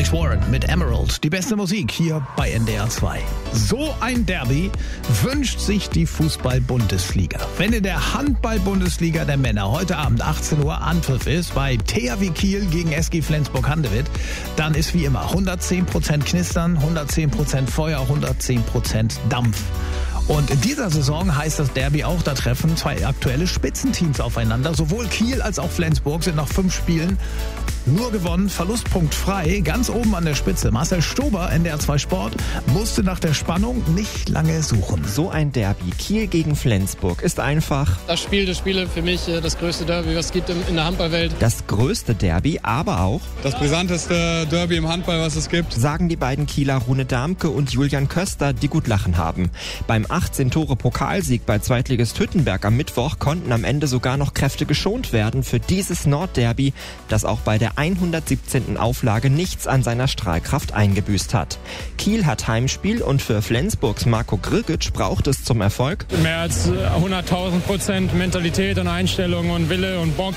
Alex Warren mit Emerald. Die beste Musik hier bei NDR 2. So ein Derby wünscht sich die Fußball-Bundesliga. Wenn in der Handball-Bundesliga der Männer heute Abend 18 Uhr Anpfiff ist bei THW Kiel gegen SG Flensburg-Handewitt, dann ist wie immer 110% Knistern, 110% Feuer, 110% Dampf. Und in dieser Saison heißt das Derby auch, da treffen zwei aktuelle Spitzenteams aufeinander. Sowohl Kiel als auch Flensburg sind nach 5 Spielen nur gewonnen, verlustpunktfrei, ganz oben an der Spitze. Marcel Stober, NDR 2 Sport, musste nach der Spannung nicht lange suchen. So ein Derby, Kiel gegen Flensburg, ist einfach das Spiel der Spiele, für mich das größte Derby, was es gibt in der Handballwelt. Das größte Derby, aber auch das brisanteste Derby im Handball, was es gibt, sagen die beiden Kieler Rune Damke und Julian Köster, die gut lachen haben. Beim 18-Tore-Pokalsieg bei Zweitligist Hüttenberg am Mittwoch konnten am Ende sogar noch Kräfte geschont werden für dieses Nordderby, das auch bei der 117. Auflage nichts an seiner Strahlkraft eingebüßt hat. Kiel hat Heimspiel und für Flensburgs Marco Grgic braucht es zum Erfolg mehr als 100.000% Mentalität und Einstellung und Wille und Bock.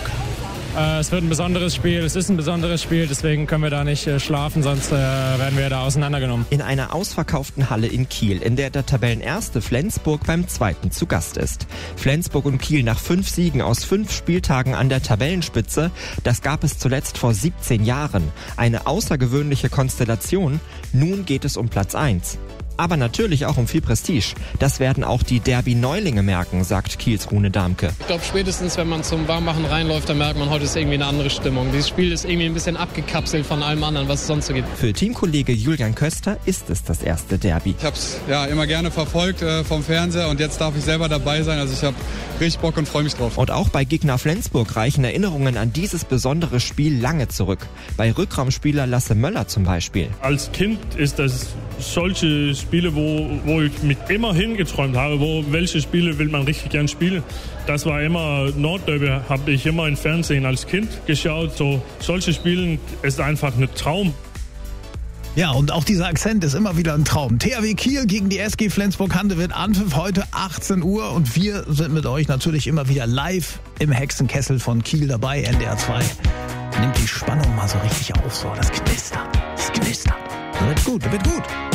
Es wird ein besonderes Spiel, es ist ein besonderes Spiel, deswegen können wir da nicht schlafen, sonst werden wir da auseinandergenommen. In einer ausverkauften Halle in Kiel, in der der Tabellenerste Flensburg beim 2. zu Gast ist. Flensburg und Kiel nach 5 Siegen aus 5 Spieltagen an der Tabellenspitze, das gab es zuletzt vor 17 Jahren. Eine außergewöhnliche Konstellation, nun geht es um Platz 1. Aber natürlich auch um viel Prestige. Das werden auch die Derby-Neulinge merken, sagt Kiels Rune Damke. Ich glaube, spätestens, wenn man zum Warmmachen reinläuft, dann merkt man, heute ist irgendwie eine andere Stimmung. Dieses Spiel ist irgendwie ein bisschen abgekapselt von allem anderen, was es sonst so gibt. Für Teamkollege Julian Köster ist es das erste Derby. Ich habe es immer gerne verfolgt vom Fernseher und jetzt darf ich selber dabei sein. Also ich habe richtig Bock und freue mich drauf. Und auch bei Gegner Flensburg reichen Erinnerungen an dieses besondere Spiel lange zurück. Bei Rückraumspieler Lasse Möller zum Beispiel. Als Kind ist das solche Spiele, wo ich mich immer hingeträumt habe, welche Spiele will man richtig gern spielen. Das war immer Nordderby, habe ich immer im Fernsehen als Kind geschaut. Solche Spiele ist einfach ein Traum. Ja, und auch dieser Akzent ist immer wieder ein Traum. THW Kiel gegen die SG Flensburg-Handewitt, Anpfiff heute 18 Uhr und wir sind mit euch natürlich immer wieder live im Hexenkessel von Kiel dabei, NDR 2. Nimmt die Spannung mal so richtig auf, so das Knistern, das Knistern. Wird gut, wird gut.